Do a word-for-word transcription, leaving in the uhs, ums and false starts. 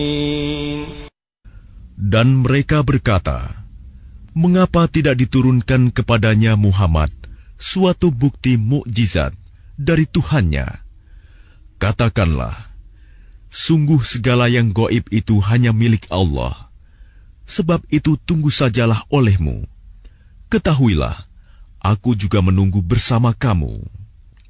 Dan mereka berkata, mengapa tidak diturunkan kepadanya Muhammad suatu bukti mukjizat dari Tuhannya? Katakanlah, sungguh segala yang gaib itu hanya milik Allah. Sebab itu tunggu sajalah olehmu. Ketahuilah, aku juga menunggu bersama kamu.